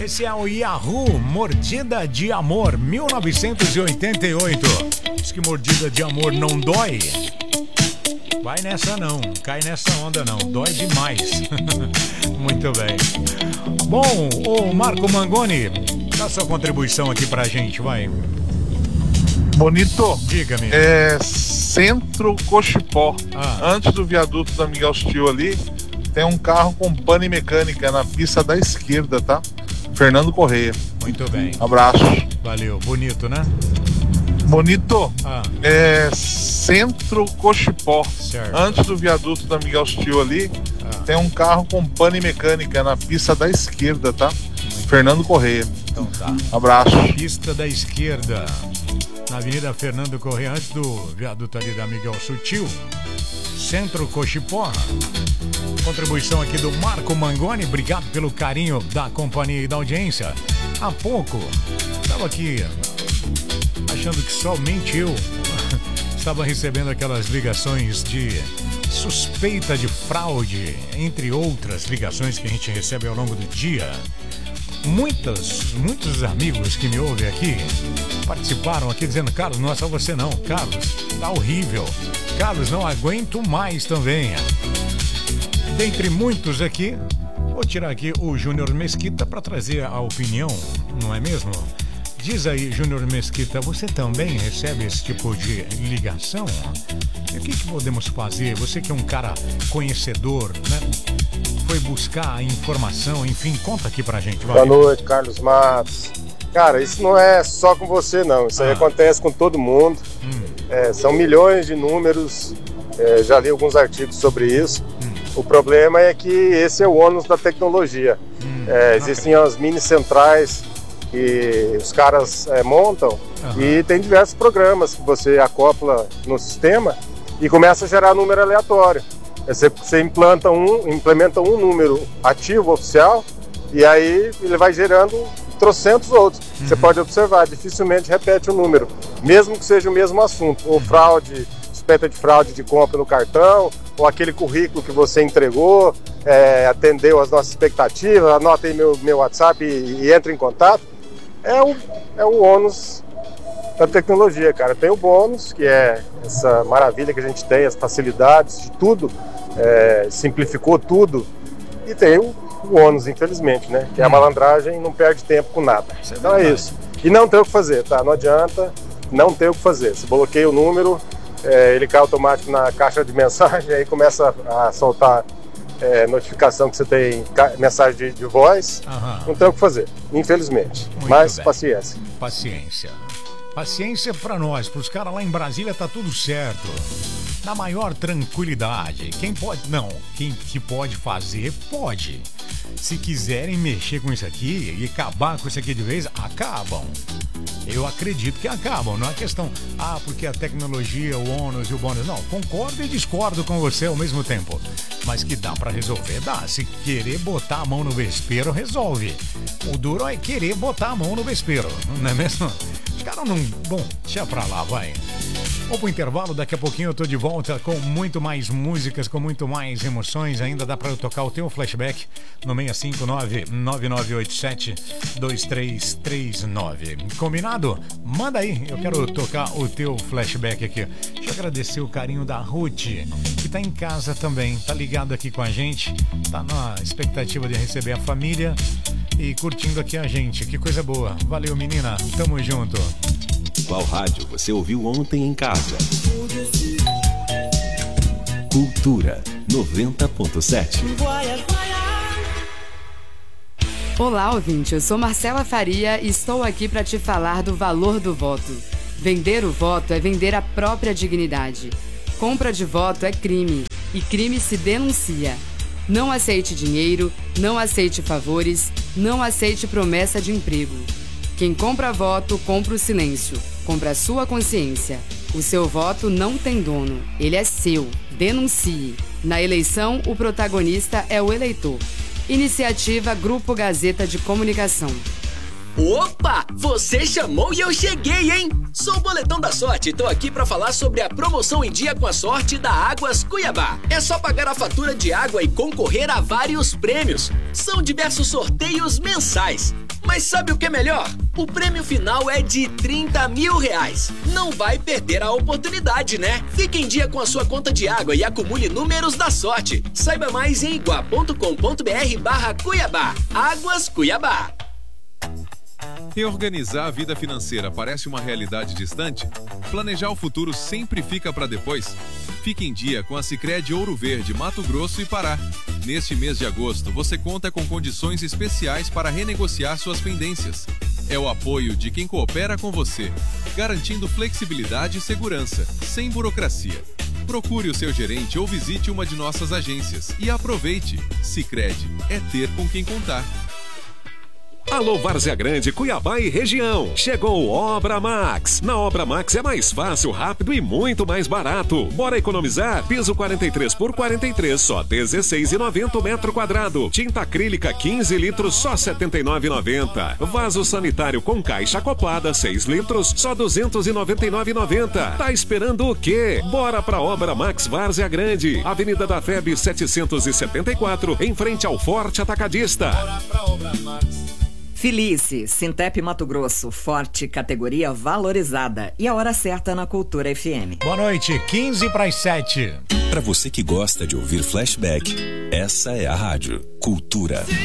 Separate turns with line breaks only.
Esse é o Yahoo, Mordida de Amor, 1988. Diz que mordida de amor não dói. Vai nessa não, cai nessa onda não, dói demais. Muito bem. Bom, o Marco Mangoni, dá sua contribuição aqui pra gente, vai.
Bonito.
Diga-me.
Centro Cochipó. Antes do viaduto da Miguel Stil ali, tem um carro com pane mecânica na pista da esquerda, tá? Fernando Correia.
Muito bem.
Abraço.
Valeu, bonito, né?
Bonito. Centro Cochipó. Certo. Antes do viaduto da Miguel Stil ali, tem um carro com pane mecânica na pista da esquerda, tá? Fernando Correia.
Então tá.
Abraço.
Pista da esquerda, na Avenida Fernando Correia, antes do viaduto ali da Miguel Sutil, Centro Cochipó. Contribuição aqui do Marco Mangoni, obrigado pelo carinho da companhia e da audiência. Há pouco, estava aqui achando que somente eu estava recebendo aquelas ligações de suspeita de fraude, entre outras ligações que a gente recebe ao longo do dia. Muitos amigos que me ouvem aqui participaram aqui dizendo: Carlos, não é só você não, Carlos, tá horrível, Carlos, não aguento mais também. Dentre muitos aqui, vou tirar aqui o Júnior Mesquita para trazer a opinião, não é mesmo? Diz aí, Júnior Mesquita, você também recebe esse tipo de ligação? E o que podemos fazer? Você que é um cara conhecedor, né? Foi buscar informação, enfim, conta aqui pra gente.
Boa noite, Carlos Matos. Cara, isso não é só com você não, isso aí acontece com todo mundo. São milhões de números, já li alguns artigos sobre isso. O problema é que esse é o ônus da tecnologia. Existem as mini centrais que os caras montam e tem diversos programas que você acopla no sistema e começa a gerar número aleatório. Você implementa um número ativo, oficial, e aí ele vai gerando trocentos outros. Você pode observar, dificilmente repete o número, mesmo que seja o mesmo assunto, ou fraude, suspeita de fraude de compra no cartão, ou aquele currículo que você entregou, atendeu às nossas expectativas, anota aí meu WhatsApp e entre em contato. É o ônus da tecnologia, cara. Tem o bônus, que é essa maravilha que a gente tem, as facilidades de tudo, simplificou tudo, e tem o ônus, infelizmente, né? Que é a malandragem, não perde tempo com nada. Então é isso. E não tem o que fazer, tá? Não adianta, não tem o que fazer. Você bloqueia o número, ele cai automático na caixa de mensagem, aí começa a soltar notificação que você tem mensagem de voz. Não tem o que fazer, infelizmente.
Muito
Mas
bem.
paciência.
Paciência pra nós, pros caras lá em Brasília tá tudo certo. Na maior tranquilidade. Quem que pode fazer, pode. Se quiserem mexer com isso aqui e acabar com isso aqui de vez, acabam. Eu acredito que acabam. Não é questão, porque a tecnologia, o ônus e o bônus. Não, concordo e discordo com você ao mesmo tempo. Mas que dá pra resolver, dá. Se querer botar a mão no vespeiro, resolve. O duro é querer botar a mão no vespeiro, não é mesmo? Os caras não... Bom, deixa pra lá, vai. Vamos pro intervalo, daqui a pouquinho eu tô de volta com muito mais músicas, com muito mais emoções. Ainda dá pra eu tocar o teu flashback no 659-9987-2339. Combinado? Manda aí, eu quero tocar o teu flashback aqui. Deixa eu agradecer o carinho da Ruth, que tá em casa também, tá ligado aqui com a gente, tá na expectativa de receber a família e curtindo aqui a gente. Que coisa boa. Valeu, menina. Tamo junto.
Qual rádio você ouviu ontem em casa? Cultura 90.7.
Olá, ouvinte. Eu sou Marcela Faria e estou aqui para te falar do valor do voto. Vender o voto é vender a própria dignidade. Compra de voto é crime e crime se denuncia. Não aceite dinheiro, não aceite favores, não aceite promessa de emprego. Quem compra voto, compra o silêncio, compra a sua consciência. O seu voto não tem dono, ele é seu. Denuncie. Na eleição, o protagonista é o eleitor. Iniciativa Grupo Gazeta de Comunicação.
Opa! Você chamou e eu cheguei, hein? Sou o Boletão da Sorte e tô aqui pra falar sobre a promoção em dia com a sorte da Águas Cuiabá. É só pagar a fatura de água e concorrer a vários prêmios. São diversos sorteios mensais. Mas sabe o que é melhor? O prêmio final é de R$30 mil. Não vai perder a oportunidade, né? Fique em dia com a sua conta de água e acumule números da sorte. Saiba mais em igua.com.br/Cuiabá. Águas Cuiabá.
Reorganizar a vida financeira parece uma realidade distante? Planejar o futuro sempre fica para depois? Fique em dia com a Sicredi Ouro Verde, Mato Grosso e Pará. Neste mês de agosto, você conta com condições especiais para renegociar suas pendências. É o apoio de quem coopera com você, garantindo flexibilidade e segurança, sem burocracia. Procure o seu gerente ou visite uma de nossas agências e aproveite. Sicredi é ter com quem contar.
Alô, Várzea Grande, Cuiabá e região. Chegou Obra Max. Na Obra Max é mais fácil, rápido e muito mais barato. Bora economizar? Piso 43 por 43, só R$16,90 metro quadrado. Tinta acrílica 15 litros, só R$79,90. Vaso sanitário com caixa acoplada 6 litros, só R$299,90. Tá esperando o quê? Bora pra Obra Max Várzea Grande. Avenida da FEB 774, em frente ao Forte Atacadista.
Bora pra Obra Max. Felice, Sintep Mato Grosso, forte, categoria valorizada. E a hora certa na Cultura FM.
Boa noite, 15:07.
Para você que gosta de ouvir flashback, essa é a rádio Cultura.